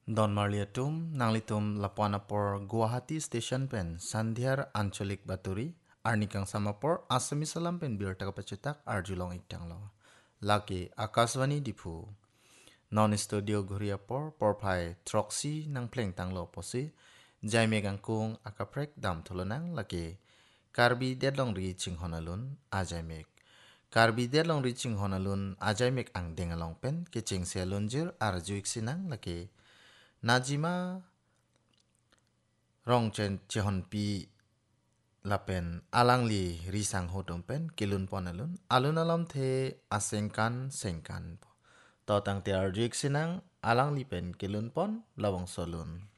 Don Marliatum, Nanglitum Lapuanapor, Guwahati Station Pen, Sandhyar Ancholik Baturi, Arnikang Samapor, Asami Salam Pen Bir Takapacetak, Arjulong Iktanglo. Laki Akaswani Dipu. Non studio Guriapor, Porpai, Troxy, Nang Pleng Tanglo Posi, Jaime Gangkung, Akaprek Dam Tulonang, Laki. Karbi Deadlong Reaching Honalun, Ajaimek. Karbi Deadlong Reaching Honalun, Ajaimek Ang Dengalong Pen, Kiching Selunjir, Arjuik Sinang, Laki. Najima rong chen chehon pi lapen alangli risang hodom pen kilun pon alun alam the asengkan sengkan to tang te arjik sinang alangli pen kilun pon lawang solun.